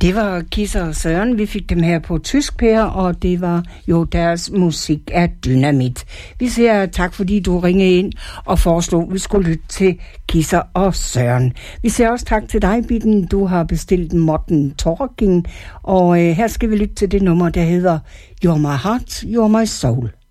Det var Kisser og Søren. Vi fik dem her på tysk, Per, og det var jo deres musik af Dynamit. Vi siger tak, fordi du ringede ind og foreslog, at vi skulle lytte til Kisser og Søren. Vi siger også tak til dig, Bitten. Du har bestilt Modern Talking, og her skal vi lytte til det nummer, der hedder You're My Heart, You're My Soul.